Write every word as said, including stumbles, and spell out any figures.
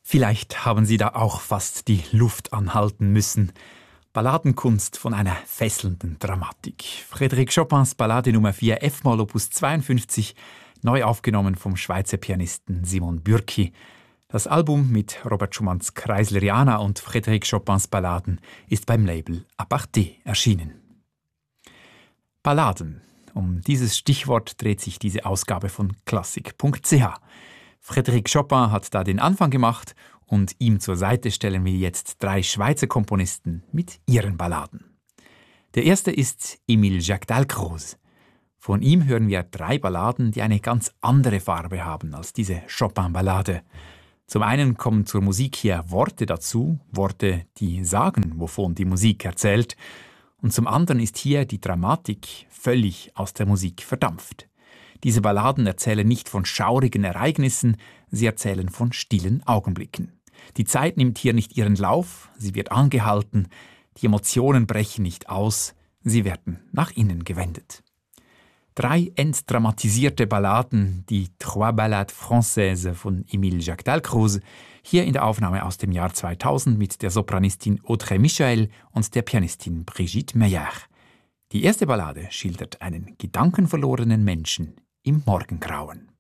Vielleicht haben Sie da auch fast die Luft anhalten müssen. Balladenkunst von einer fesselnden Dramatik. Frédéric Chopins Ballade Nummer vier F-Moll Opus zweiundfünfzig, neu aufgenommen vom Schweizer Pianisten Simon Bürki. Das Album mit Robert Schumanns Kreisleriana und Frédéric Chopins Balladen ist beim Label Aparté erschienen. Balladen. Um dieses Stichwort dreht sich diese Ausgabe von Klassik punkt c h. Frédéric Chopin hat da den Anfang gemacht und ihm zur Seite stellen wir jetzt drei Schweizer Komponisten mit ihren Balladen. Der erste ist Émile Jacques Dalcroze. Von ihm hören wir drei Balladen, die eine ganz andere Farbe haben als diese Chopin-Ballade. Zum einen kommen zur Musik hier Worte dazu, Worte, die sagen, wovon die Musik erzählt. Und zum anderen ist hier die Dramatik völlig aus der Musik verdampft. Diese Balladen erzählen nicht von schaurigen Ereignissen, sie erzählen von stillen Augenblicken. Die Zeit nimmt hier nicht ihren Lauf, sie wird angehalten, die Emotionen brechen nicht aus, sie werden nach innen gewendet. Drei entdramatisierte Balladen, die Trois Ballades Françaises von Émile Jacques Dalcroze, hier in der Aufnahme aus dem Jahr zweitausend mit der Sopranistin Audrey Michael und der Pianistin Brigitte Meyer. Die erste Ballade schildert einen gedankenverlorenen Menschen im Morgengrauen.